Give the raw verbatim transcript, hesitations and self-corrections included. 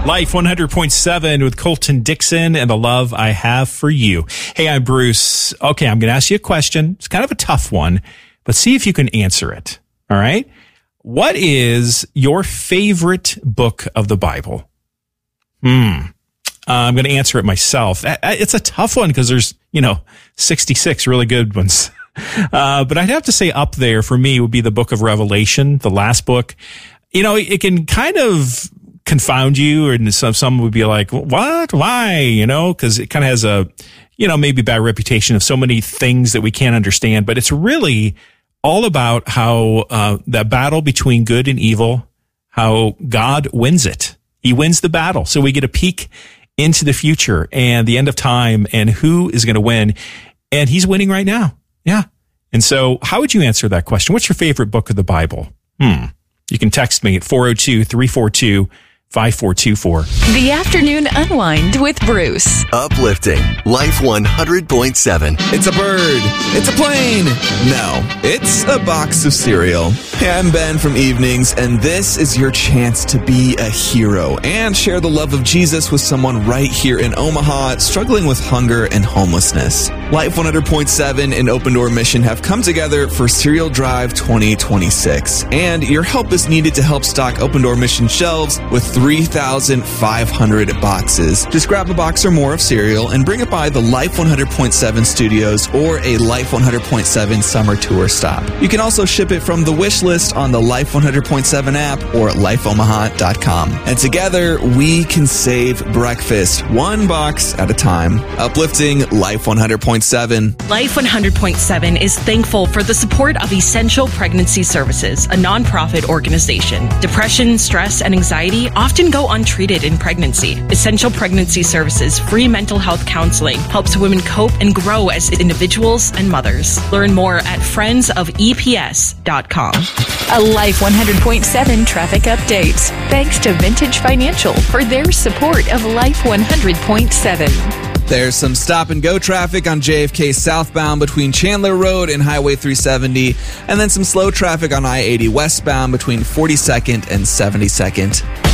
Life one hundred point seven with Colton Dixon and the love I have for you. Hey, I'm Bruce. Okay, I'm going to ask you a question. It's kind of a tough one, but see if you can answer it. All right. What is your favorite book of the Bible? Hmm. Uh, I'm going to answer it myself. It's a tough one because there's, you know, sixty-six really good ones. Uh, but I'd have to say up there for me would be the book of Revelation, the last book. You know, it can kind of confound you, and some, some would be like, what? Why? You know, because it kind of has a, you know, maybe bad reputation of so many things that we can't understand. But it's really all about how uh, that battle between good and evil, how God wins it. He wins the battle. So we get a peek into the future and the end of time and who is going to win. And he's winning right now. Yeah. And so how would you answer that question? What's your favorite book of the Bible? Hmm. You can text me at four oh two, three four two, five four two four. The Afternoon Unwind with Bruce. Uplifting. Life one hundred point seven. It's a bird. It's a plane. No, it's a box of cereal. Hey, I'm Ben from Evenings, and this is your chance to be a hero and share the love of Jesus with someone right here in Omaha struggling with hunger and homelessness. Life one hundred point seven and Open Door Mission have come together for Cereal Drive twenty twenty-six, and your help is needed to help stock Open Door Mission shelves with three thousand five hundred boxes. Just grab a box or more of cereal and bring it by the Life one hundred point seven studios or a Life one hundred point seven summer tour stop. You can also ship it from the wish list on the Life one hundred point seven app or at life omaha dot com. And together, we can save breakfast one box at a time. Uplifting Life one hundred point seven. Life one hundred point seven is thankful for the support of Essential Pregnancy Services, a nonprofit organization. Depression, stress, and anxiety often go untreated in pregnancy. Essential Pregnancy Services free mental health counseling helps women cope and grow as individuals and mothers. Learn more at friends of E P S dot com. A Life one hundred point seven traffic update. Thanks to Vintage Financial for their support of Life one hundred point seven. There's some stop and go traffic on J F K southbound between Chandler Road and Highway three seventy, and then some slow traffic on I eighty westbound between forty-second and seventy-second.